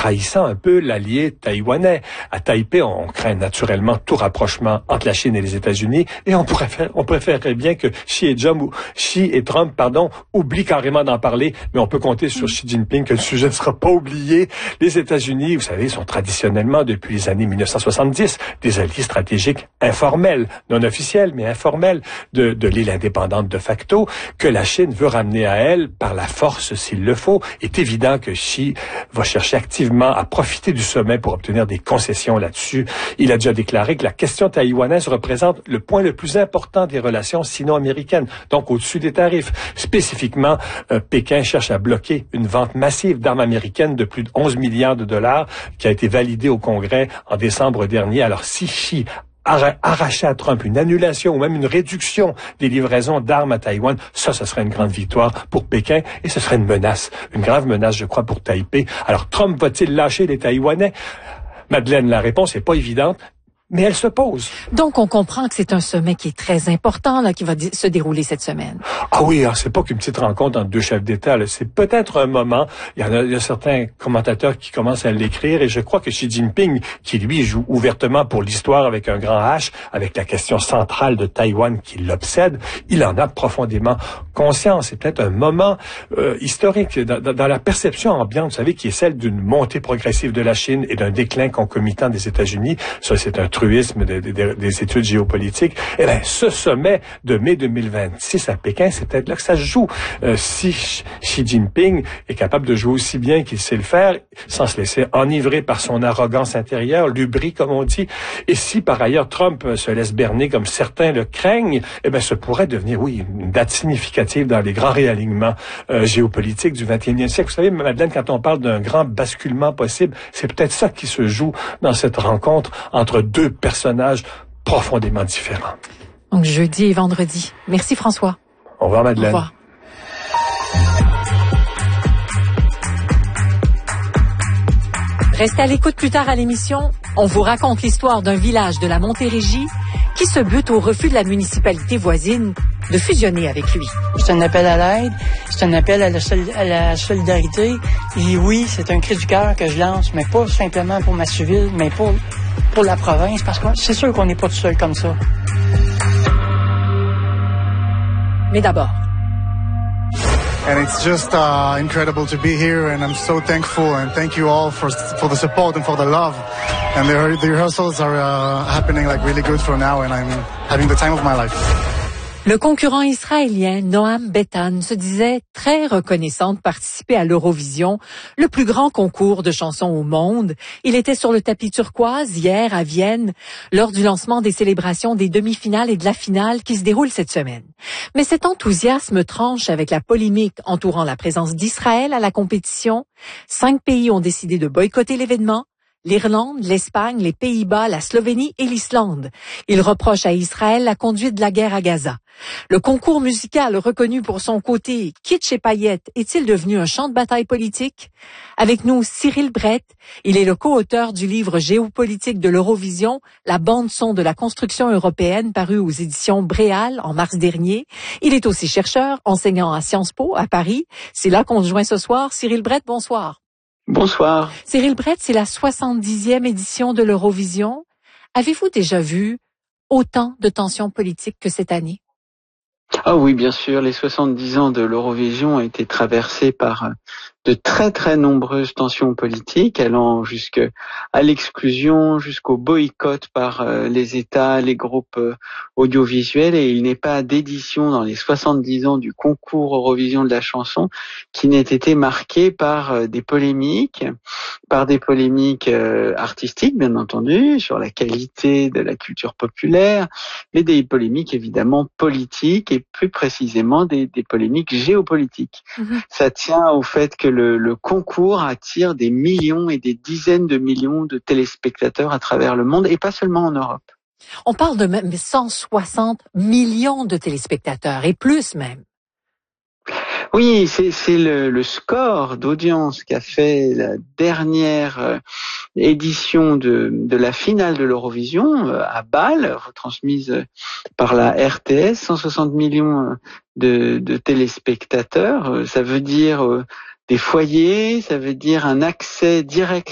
trahissant un peu l'allié taïwanais. À Taipei, on craint naturellement tout rapprochement entre la Chine et les États-Unis, et on préférerait bien que Xi et Trump, oublient carrément d'en parler, mais on peut compter sur Xi Jinping que le sujet ne sera pas oublié. Les États-Unis, vous savez, sont traditionnellement, depuis les années 1970, des alliés stratégiques informels, non officiels, mais informels, de l'île indépendante de facto, que la Chine veut ramener à elle par la force s'il le faut. Il est évident que Xi va chercher activement à profiter du sommet pour obtenir des concessions là-dessus. Il a déjà déclaré que la question taïwanaise représente le point le plus important des relations sino-américaines, donc au-dessus des tarifs. Spécifiquement, Pékin cherche à bloquer une vente massive d'armes américaines de plus de 11 milliards de dollars qui a été validée au Congrès en décembre dernier. Alors si Xi arracher à Trump une annulation ou même une réduction des livraisons d'armes à Taïwan, ça serait une grande victoire pour Pékin et ce serait une menace, une grave menace, je crois, pour Taipei. Alors, Trump va-t-il lâcher les Taïwanais? Madeleine, la réponse n'est pas évidente, mais elle se pose. Donc, on comprend que c'est un sommet qui est très important, là, qui va se dérouler cette semaine. Ah oui, c'est pas qu'une petite rencontre entre deux chefs d'État, là. C'est peut-être un moment. Il y a certains commentateurs qui commencent à l'écrire, et je crois que Xi Jinping, qui lui joue ouvertement pour l'histoire avec un grand H, avec la question centrale de Taïwan qui l'obsède, il en a profondément conscience. C'est peut-être un moment historique dans la perception ambiante, vous savez, qui est celle d'une montée progressive de la Chine et d'un déclin concomitant des États-Unis. Ça, c'est un truisme des études géopolitiques. Eh bien, ce sommet de mai 2026 à Pékin, c'est peut-être là que ça se joue. Si Xi Jinping est capable de jouer aussi bien qu'il sait le faire, sans se laisser enivrer par son arrogance intérieure, l'ubris, comme on dit, et si par ailleurs Trump se laisse berner comme certains le craignent, eh bien, ce pourrait devenir, oui, une date significative dans les grands réalignements géopolitiques du 21e siècle. Vous savez, Madeleine, quand on parle d'un grand basculement possible, c'est peut-être ça qui se joue dans cette rencontre entre deux personnages profondément différents. Donc, jeudi et vendredi. Merci, François. Au revoir, Madeleine. Au revoir. Restez à l'écoute plus tard à l'émission. On vous raconte l'histoire d'un village de la Montérégie qui se bute au refus de la municipalité voisine de fusionner avec lui. C'est un appel à l'aide, c'est un appel à la solidarité. Et oui, c'est un cri du cœur que je lance, mais pas simplement pour Massuville, mais pour la province, parce que c'est sûr qu'on n'est pas tout seul comme ça. Mais d'abord. And it's just incredible to be here, and I'm so thankful, and thank you all for the support and for the love. And the rehearsals are happening like really good for now, and I'm having the time of my life. Le concurrent israélien Noam Betan se disait très reconnaissant de participer à l'Eurovision, le plus grand concours de chansons au monde. Il était sur le tapis turquoise hier à Vienne, lors du lancement des célébrations des demi-finales et de la finale qui se déroulent cette semaine. Mais cet enthousiasme tranche avec la polémique entourant la présence d'Israël à la compétition. 5 pays ont décidé de boycotter l'événement. L'Irlande, l'Espagne, les Pays-Bas, la Slovénie et l'Islande. Ils reprochent à Israël la conduite de la guerre à Gaza. Le concours musical reconnu pour son côté kitsch et paillettes est-il devenu un champ de bataille politique? Avec nous, Cyril Brett. Il est le co-auteur du livre géopolitique de l'Eurovision, la bande-son de la construction européenne, paru aux éditions Bréal en mars dernier. Il est aussi chercheur, enseignant à Sciences Po à Paris. C'est là qu'on se joint ce soir. Cyril Brett, bonsoir. Bonsoir. Cyril Brett, c'est la 70e édition de l'Eurovision. Avez-vous déjà vu autant de tensions politiques que cette année? Ah oui, bien sûr, les 70 ans de l'Eurovision ont été traversés par de très très nombreuses tensions politiques, allant jusqu'à l'exclusion, jusqu'au boycott par les États, les groupes audiovisuels, et il n'est pas d'édition dans les 70 ans du concours Eurovision de la chanson qui n'ait été marqué par des polémiques artistiques, bien entendu, sur la qualité de la culture populaire, mais des polémiques évidemment politiques, et plus précisément des polémiques géopolitiques. Ça tient au fait que le concours attire des millions et des dizaines de millions de téléspectateurs à travers le monde, et pas seulement en Europe. On parle de même 160 millions de téléspectateurs, et plus même. Oui, c'est le score d'audience qu'a fait la dernière édition de la finale de l'Eurovision à Bâle, retransmise par la RTS, 160 millions de téléspectateurs. Ça veut dire des foyers, ça veut dire un accès direct